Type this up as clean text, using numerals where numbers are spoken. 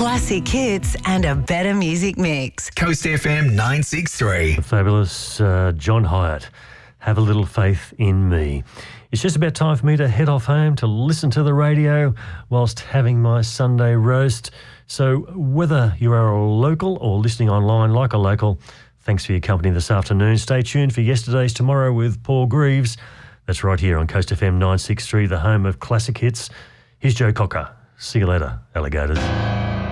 classic hits and a better music mix. Coast FM 963. The fabulous John Hyatt, Have a Little Faith in Me. It's just about time for me to head off home to listen to the radio whilst having my Sunday roast. So whether you are a local or listening online like a local, thanks for your company this afternoon. Stay tuned for Yesterday's Tomorrow with Paul Greaves. That's right here on Coast FM 963, the home of classic hits. Here's Joe Cocker. See you later, alligators.